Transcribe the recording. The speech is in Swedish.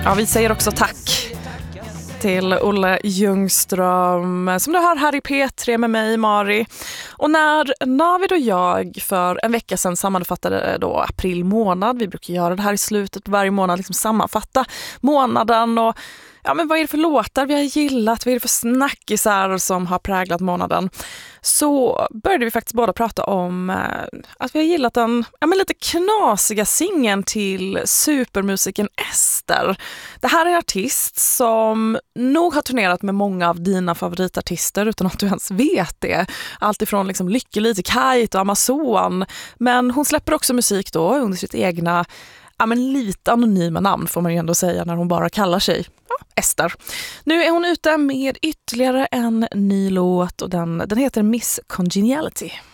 Ja, vi säger också tack till Olle Ljungström som du hör här i P3 med mig, Mari. Och när Navid och jag för en vecka sedan sammanfattade då april månad, vi brukar göra det här i slutet på varje månad, liksom sammanfatta månaden och ja, men vad är det för låtar vi har gillat, vad är det för snackisar som har präglat månaden, så började vi faktiskt båda prata om att vi har gillat den lite knasiga singeln till supermusiken Ester. Det här är en artist som nog har turnerat med många av dina favoritartister utan att du ens vet det. Allt ifrån liksom Lykke, Kite och Amazon. Men hon släpper också musik då under sitt egna lite anonyma namn får man ju ändå säga när hon bara kallar sig Ester. Nu är hon ute med ytterligare en ny låt och den heter Miss Congeniality.